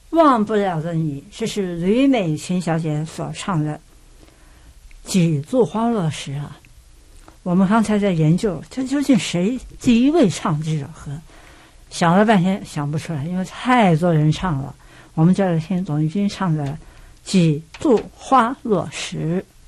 忘不了的你，这是吕美琴小姐所唱的几座花落时啊。我们刚才在研究这究竟谁第一位唱这首歌，想了半天想不出来，因为太多人唱了。我们就来听董玉君唱的几度花落时。